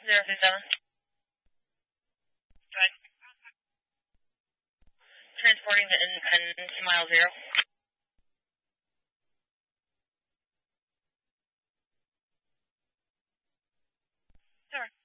037. Go ahead. Transporting the Independence to mile 0. Sure.